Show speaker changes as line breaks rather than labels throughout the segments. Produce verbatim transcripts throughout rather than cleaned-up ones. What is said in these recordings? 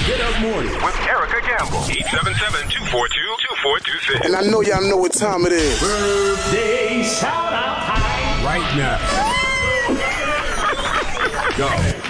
Get Up Morning
with Erica Gamble. eight seven seven, two four two, two four two six.
And I know y'all know what time it is.
Birthday shout out time. Right now. Go.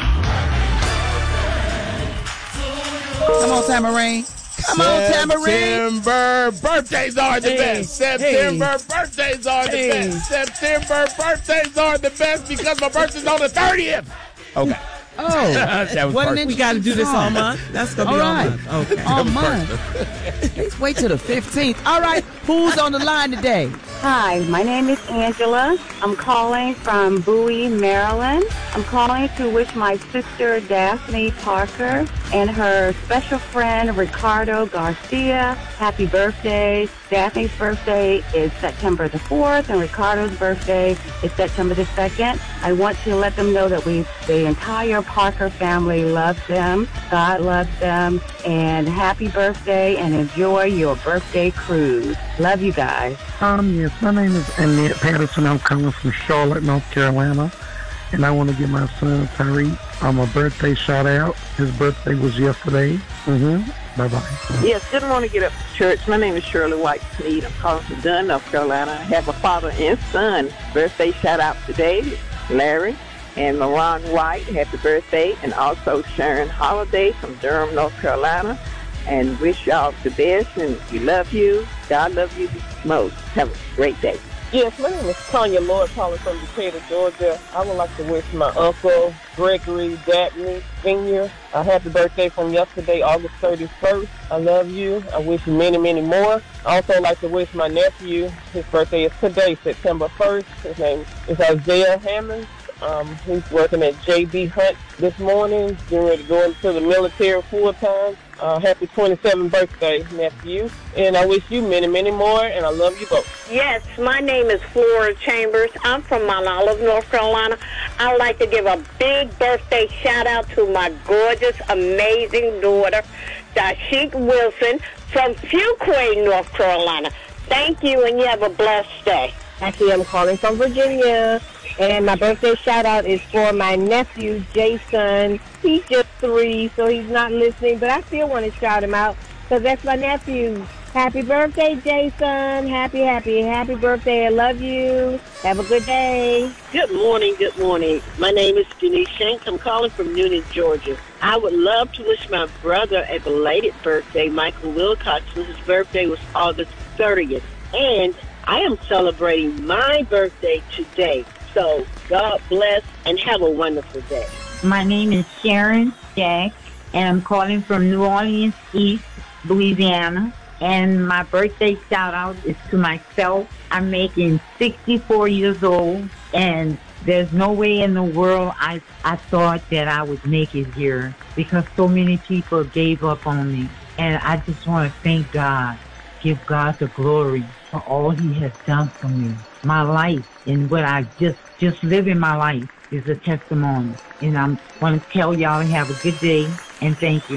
Come on, Tamarine. Come on, Tamarine.
September birthdays are the
Hey,
best. September
hey.
birthdays are the
Hey.
best. September birthdays are the best because my birthday's on the thirtieth. Okay.
Oh,
That was
what an
perfect.
We got to do this all month. That's going to
All
be
right.
all month. Okay.
all month. Let's wait till the fifteenth. All right, who's on the line today?
Hi, my name is Angela. I'm calling from Bowie, Maryland. I'm calling to wish my sister Daphne Parker and her special friend Ricardo Garcia happy birthday. Daphne's birthday is September the fourth and Ricardo's birthday is September the second. I want to let them know that we, the entire Parker family loves them. God loves them. And happy birthday and enjoy your birthday cruise. Love you guys.
Um, yes, my name is Annette Patterson. I'm calling from Charlotte, North Carolina. And I want to give my son, Tariq, um, a birthday shout out. His birthday was yesterday. Mm-hmm. Bye-bye.
Yes, good morning, Get Up Church. My name is Shirley White Sneed. I'm calling from Dunn, North Carolina. I have a father and son birthday shout out today, Larry and Moran White. Happy birthday. And also Sharon Holiday from Durham, North Carolina. And wish y'all the best, and we love you. God loves you most. Have a great day.
Yes, my name is Tanya Lloyd, calling from Decatur, Georgia. I would like to wish my uncle, Gregory Dabney Senior a happy birthday from yesterday, August thirty-first. I love you. I wish you many, many more. I also like to wish my nephew, his birthday is today, September first. His name is Isaiah Hammond. Um, he's working at J B Hunt this morning, getting ready to go into the military full-time. Uh, happy twenty-seventh birthday, nephew. And I wish you many, many more, and I love you both.
Yes, my name is Flora Chambers. I'm from Mount Olive, North Carolina. I'd like to give a big birthday shout-out to my gorgeous, amazing daughter, Dashik Wilson, from Fuquay, North Carolina. Thank you, and you have a blessed day.
Actually, I'm calling from Virginia, and my birthday shout-out is for my nephew, Jason. He's just three, so he's not listening, but I still want to shout him out, because that's my nephew. Happy birthday, Jason. Happy, happy, happy birthday. I love you. Have a good day.
Good morning, good morning. My name is Denise Shanks. I'm calling from Newnan, Georgia. I would love to wish my brother a belated birthday, Michael Wilcox, whose birthday was August thirtieth. And I am celebrating my birthday today. So God bless and have a wonderful day.
My name is Sharon Jack, and I'm calling from New Orleans East, Louisiana. And my birthday shout-out is to myself. I'm making sixty-four years old, and there's no way in the world I, I thought that I would make it here because so many people gave up on me. And I just want to thank God, give God the glory for all he has done for me. My life and what I just, just living my life is a testimony. And I want to tell y'all to have a good day, and thank you.